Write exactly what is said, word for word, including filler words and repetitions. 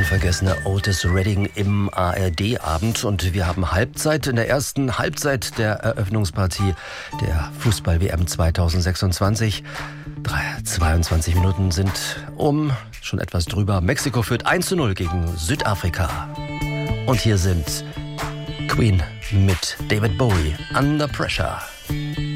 unvergessene Otis Redding im A R D-Abend. Und wir haben Halbzeit in der ersten Halbzeit der Eröffnungspartie der Fußball-W M zweitausendsechsundzwanzig. zweiundzwanzig Minuten sind um, schon etwas drüber. Mexiko führt eins zu null gegen Südafrika. Und hier sind Queen mit David Bowie, Under Pressure.